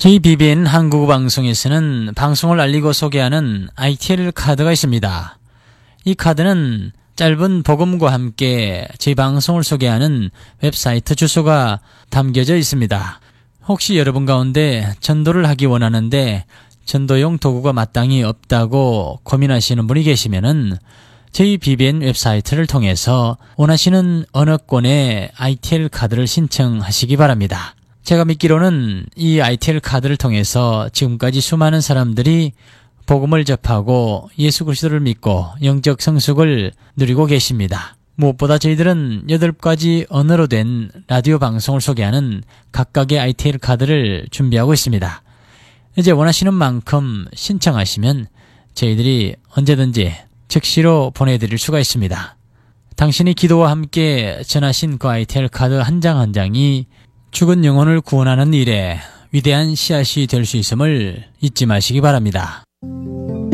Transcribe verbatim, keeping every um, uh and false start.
케이비비엔 한국어 방송에서는 방송을 알리고 소개하는 아이티엘 카드가 있습니다. 이 카드는 짧은 복음과 함께 저희 방송을 소개하는 웹사이트 주소가 담겨져 있습니다. 혹시 여러분 가운데 전도를 하기 원하는데 전도용 도구가 마땅히 없다고 고민하시는 분이 계시면은 저희 비비엔 웹사이트를 통해서 원하시는 언어권의 아이티엘 카드를 신청하시기 바랍니다. 제가 믿기로는 이 아이티엘 카드를 통해서 지금까지 수많은 사람들이 복음을 접하고 예수 그리스도를 믿고 영적 성숙을 누리고 계십니다. 무엇보다 저희들은 여덟 가지 언어로 된 라디오 방송을 소개하는 각각의 아이티엘 카드를 준비하고 있습니다. 이제 원하시는 만큼 신청하시면 저희들이 언제든지 즉시로 보내드릴 수가 있습니다. 당신이 기도와 함께 전하신 그 아이티엘 카드 한 장 한 장이 죽은 영혼을 구원하는 일에 위대한 씨앗이 될 수 있음을 잊지 마시기 바랍니다.